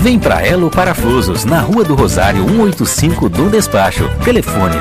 Vem pra Elo Parafusos, na Rua do Rosário 185 do Despacho. Telefone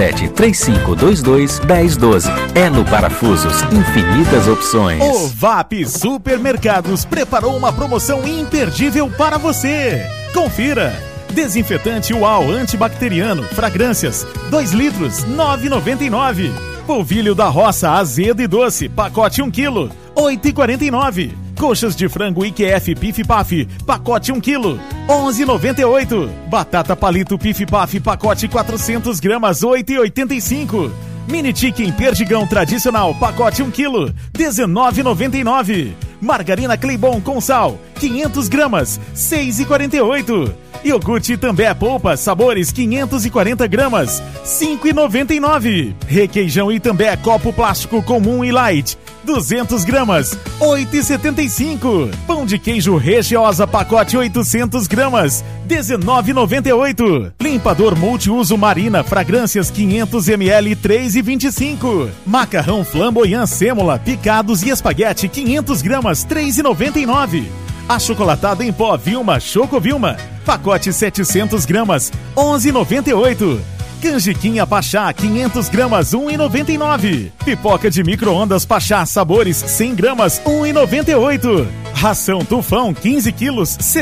3735221012. Elo Parafusos, infinitas opções. O VAP Supermercados preparou uma promoção imperdível para você. Confira. Desinfetante UAU antibacteriano, fragrâncias, 2 litros, R$ 9,99. Polvilho da Roça azedo e doce, pacote 1 kg, R$ 8,49. Coxas de frango IQF Pif Paf, pacote 1 kg, R$ 11,98. Batata palito Pif Paf, pacote 400 gramas, R$ 8,85. Mini Chicken Perdigão tradicional, pacote 1 kg, R$ 19,99. Margarina Claybon com sal, 500 gramas, R$ 6,48. Iogurte També Polpa, sabores 540 gramas, R$ 5,99. Requeijão Itambé copo plástico comum e light, 200 gramas, R$ 8,75. Pão de queijo Recheosa, pacote 800 gramas, R$ 19,98. Limpador multiuso Marina, fragrâncias 500 ml, R$ 3,25. Macarrão Flamboyant Sêmola, picados e espaguete 500 gramas, R$ 3,99. Achocolatado em pó Vilma, Choco Vilma, pacote 700 gramas, R$ 11,98. Canjiquinha Pachá, 500 gramas, R$ 1,99. Pipoca de micro-ondas Pachá, sabores, 100 gramas, R$ 1,98. Ração Tufão, 15 quilos, R$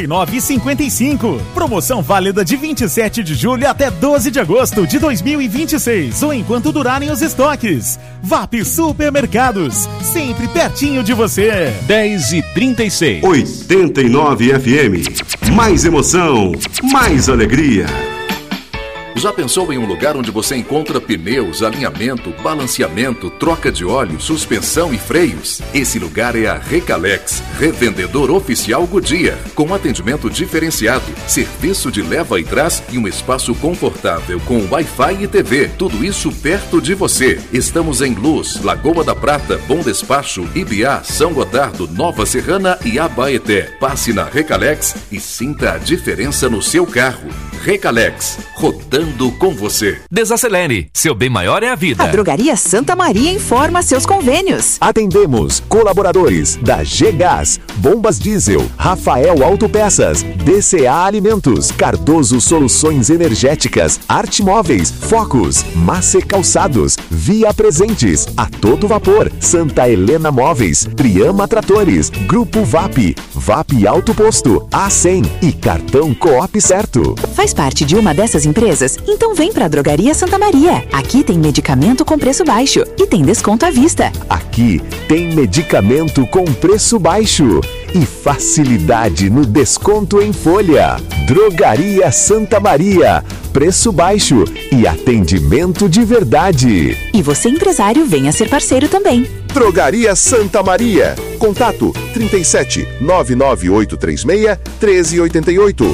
69,55. Promoção válida de 27 de julho até 12 de agosto de 2026, ou enquanto durarem os estoques. VAP Supermercados, sempre pertinho de você. 10h36. 89 FM. Mais emoção, mais alegria. Já pensou em um lugar onde você encontra pneus, alinhamento, balanceamento, troca de óleo, suspensão e freios? Esse lugar é a Recalex, revendedor oficial Goodyear, com atendimento diferenciado, serviço de leva e trás e um espaço confortável com Wi-Fi e TV. Tudo isso perto de você. Estamos em Luz, Lagoa da Prata, Bom Despacho, Ibiá, São Gotardo, Nova Serrana e Abaeté. Passe na Recalex e sinta a diferença no seu carro. Recalex, rodando com você. Desacelere, seu bem maior é a vida. A Drogaria Santa Maria informa seus convênios. Atendemos colaboradores da G-Gás, Bombas Diesel, Rafael Autopeças, DCA Alimentos, Cardoso Soluções Energéticas, Arte Móveis, Focus, Mace Calçados, Via Presentes, A Todo Vapor, Santa Helena Móveis, Triama Tratores, Grupo VAP, VAP Auto Posto, A100 e Cartão Coop Certo. Faz parte de uma dessas empresas? Então vem pra Drogaria Santa Maria. Aqui tem medicamento com preço baixo e tem desconto à vista. Aqui tem medicamento com preço baixo e facilidade no desconto em folha. Drogaria Santa Maria, preço baixo e atendimento de verdade. E você, empresário, venha ser parceiro também. Drogaria Santa Maria. Contato 37 99836 1388.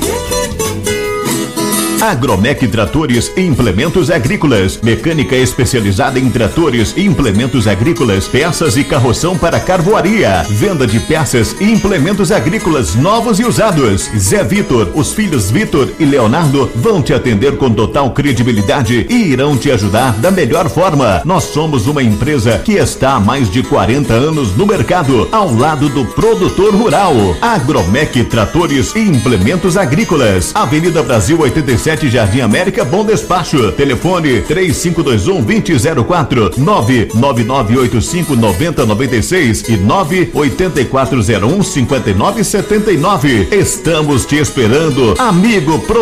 Agromec Tratores e Implementos Agrícolas. Mecânica especializada em tratores e implementos agrícolas, peças e carroção para carvoaria. Venda de peças e implementos agrícolas novos e usados. Zé Vitor, os filhos Vitor e Leonardo vão te atender com total credibilidade e irão te ajudar da melhor forma. Nós somos uma empresa que está há mais de 40 anos no mercado, ao lado do produtor rural. Agromec Tratores e Implementos Agrícolas. Avenida Brasil 87, Jardim América, Bom Despacho. Telefone 3521-2004, 99985-9096 e 98401-5979. Estamos te esperando, amigo